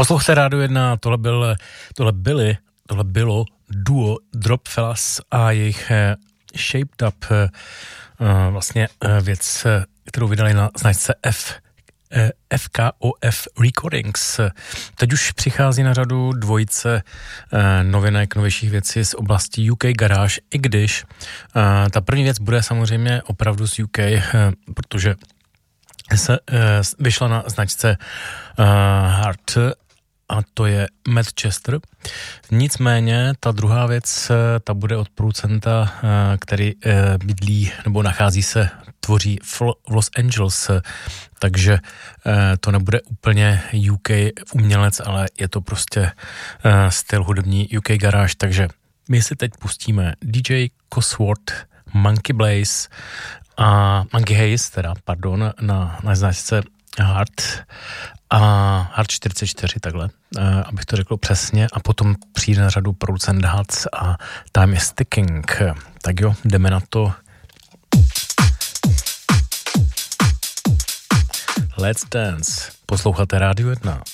Poslouchejte Rádio 1, tohle bylo duo Dropfellas a jejich Shaped Up, vlastně věc, kterou vydali na značce FKOF Recordings. Teď už přichází na řadu dvojice novinek, novějších věcí z oblasti UK Garage, i když ta první věc bude samozřejmě opravdu z UK, protože se vyšla na značce Hart a to je Manchester. Nicméně ta druhá věc, ta bude od producenta, který bydlí nebo tvoří v Los Angeles, takže to nebude úplně UK umělec, ale je to prostě styl hudební UK Garage, takže my si teď pustíme DJ Cosworth, Monkey Haze, na značce Hart a Hart 44, takhle, abych to řekl přesně, a potom přijde na řadu producent Hats a Time is Ticking. Tak jo, jdeme na to. Let's dance. Posloucháte Rádio 1.